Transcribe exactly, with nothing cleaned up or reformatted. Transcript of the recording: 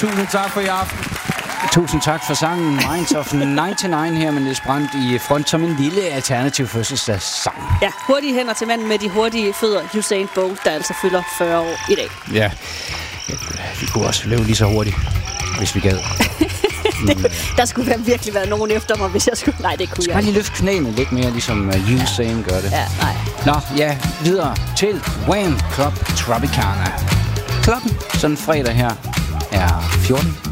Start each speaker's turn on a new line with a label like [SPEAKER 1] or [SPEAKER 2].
[SPEAKER 1] tusind tak for i aften.
[SPEAKER 2] Tusind tak for sangen Minds of nioghalvfems her med Niels Brandt i front som en lille alternativ fødselsdagssang.
[SPEAKER 3] Ja, hurtige hænder til manden med de hurtige fødder, Usain Bolt, der altså fylder fyrre år i dag.
[SPEAKER 2] Ja, vi kunne også løbe lige så hurtigt, hvis vi gad.
[SPEAKER 3] det, der skulle være virkelig være nogen efter mig, hvis jeg skulle... Nej, det kunne jeg.
[SPEAKER 2] Skal lige løfte knæene lidt mere, ligesom Usain gør det.
[SPEAKER 3] Ja, nej.
[SPEAKER 2] Nå, ja, videre til Wham! Club Tropicana. Klokken sådan fredag her er fjorten